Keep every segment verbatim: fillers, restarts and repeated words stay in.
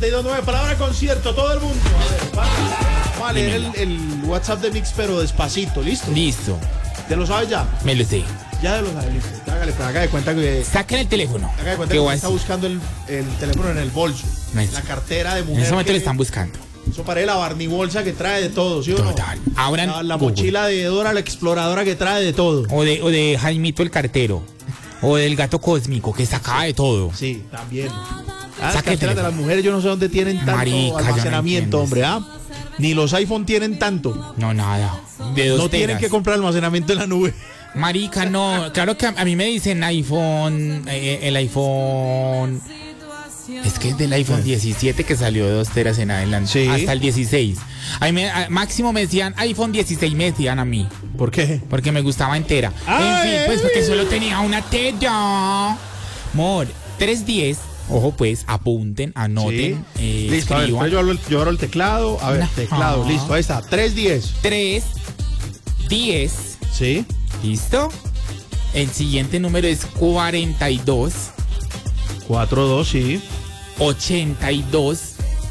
noventa y dos nueve. Palabra concierto, todo el mundo. A ver, vamos a leer el, el WhatsApp de Mix, pero despacito, ¿listo? Listo. ¿Te lo sabes ya? Me lo sé. Ya te lo sabes, listo. Hágale, pues, haga de cuenta que... Saquen el teléfono. Haga de cuenta ¿Qué que voy a está decir? buscando el, el teléfono en el bolso. Eso. La cartera de En mujer. ese momento que- le están buscando. Eso parece la Barney bolsa que trae de todo, ¿sí o no? Total. Abran La, la Google. mochila de Dora, la exploradora que trae de todo. O de, o de Jaimito el cartero. O del gato cósmico que sacaba de todo. Sí, también. Ah, las Saque el carteras de teléfono. las mujeres yo no sé dónde tienen tanto Marica, yo no almacenamiento, entiendo hombre, ¿ah? Ni los iPhone tienen tanto. No, nada. De dos No tienen teras. que comprar almacenamiento en la nube. Marica, no. Claro que a, a mí me dicen iPhone, eh, el iPhone... Es que es del iPhone diecisiete que salió de dos teras en adelante. Sí. Hasta el dieciséis. A mí me- a- máximo me decían iPhone dieciséis, me decían a mí. ¿Por qué? Porque me gustaba entera. Ay, En fin, pues porque ay. solo tenía una tera. Amor, trescientos diez. Ojo pues, apunten, anoten, Sí. eh, Listo, a ver, escriban. yo abro, el, yo abro el teclado. A ver, Ajá. teclado, listo, ahí está. tres diez. tres, diez. Sí. ¿Listo? El siguiente número es cuarenta y dos, cuatro dos, sí. ochenta y dos.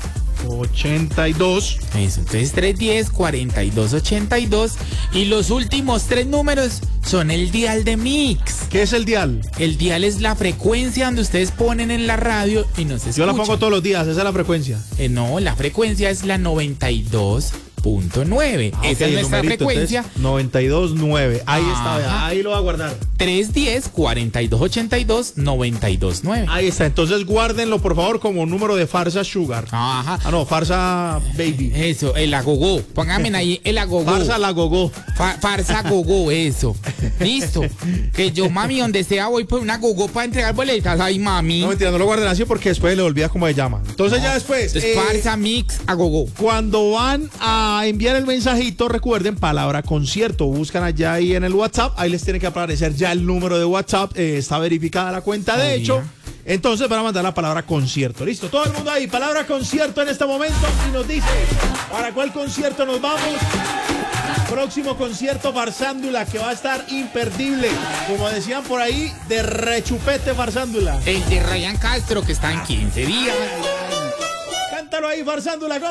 ochenta y dos. Eso, entonces trescientos diez, cuarenta y dos, ochenta y dos. Y los últimos tres números son el dial de Mix. ¿Qué es el dial? El dial es la frecuencia donde ustedes ponen en la radio y nos escuchan. Yo la pongo todos los días, esa es la frecuencia. Eh, no, la frecuencia es la noventa y dos punto nueve. Ah, Esa ok, es nuestra numerito, frecuencia. entonces, noventa y dos nueve. Ahí está, Ajá. vea, ahí lo va a guardar. trescientos diez, cuarenta y dos, ochenta y dos, noventa y dos punto nueve. Ahí está, entonces guárdenlo por favor como número de farsa sugar. Ajá. Ah, no, farsa baby. Eso, el agogó. Pónganme ahí el agogó. Farsa la gogó. Fa- farsa agogó, eso. Listo. Que yo, mami, donde sea, voy por una agogó para entregar boletas. Ay, mami. No, mentira, no lo guarden así porque después le olvida cómo se llama. Entonces ya después, Es eh, farsa mix agogó. cuando van a enviar el mensajito, recuerden palabra concierto. Buscan allá ahí en el WhatsApp. Ahí les tiene que aparecer ya el número de WhatsApp. eh, está verificada la cuenta, de Obvio. hecho. Entonces van a mandar la palabra concierto. Listo, todo el mundo ahí. Palabra concierto en este momento. Y nos dice, ¿para cuál concierto nos vamos? Próximo concierto Farsándula, que va a estar imperdible. Como decían por ahí, de rechupete Farsándula. El de Ryan Castro, que está en quince días. Cántalo ahí, Farsándula.